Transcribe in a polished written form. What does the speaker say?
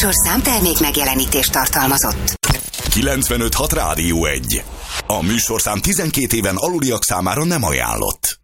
műsorszám termék megjelenítést tartalmazott. 95.6 Rádió 1. A műsorszám 12 éven aluliak számára nem ajánlott.